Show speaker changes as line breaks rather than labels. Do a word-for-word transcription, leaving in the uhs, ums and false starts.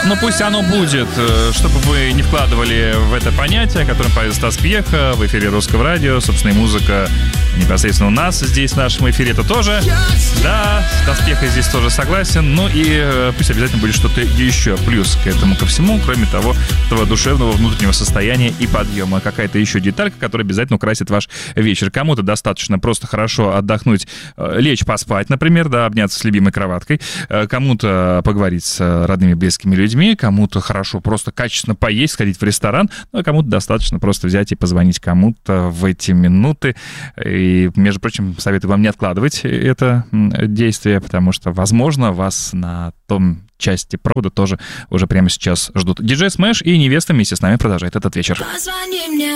Ну пусть оно будет, чтобы вы не вкладывали в это понятие, которым поет Стас Пьеха в эфире Русского радио. Собственно, и музыка непосредственно у нас здесь, в нашем эфире, это тоже. Да, Стас Пьеха здесь тоже согласен. Ну и пусть обязательно будет что-то еще. Плюс к этому ко всему, кроме того, этого душевного внутреннего состояния и подъема. Какая-то еще деталька, которая обязательно украсит ваш вечер. Кому-то достаточно просто хорошо отдохнуть, лечь поспать, например, да, обняться с любимой кроваткой. Кому-то поговорить с родными, близкими людьми. Кому-то хорошо просто качественно поесть, сходить в ресторан. Ну, а кому-то достаточно просто взять и позвонить кому-то в эти минуты. И, между прочим, советую вам не откладывать это действие, потому что, возможно, вас на том части провода тоже уже прямо сейчас ждут. Диджей Смэш и невеста вместе с нами продолжает этот вечер.
Позвони мне.